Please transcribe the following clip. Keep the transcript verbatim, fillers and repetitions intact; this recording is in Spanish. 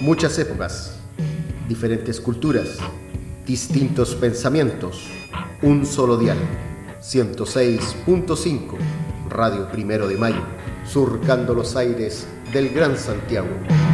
Muchas épocas, diferentes culturas, distintos pensamientos, un solo dial. ciento seis punto cinco, Radio Primero de Mayo, surcando los aires del Gran Santiago.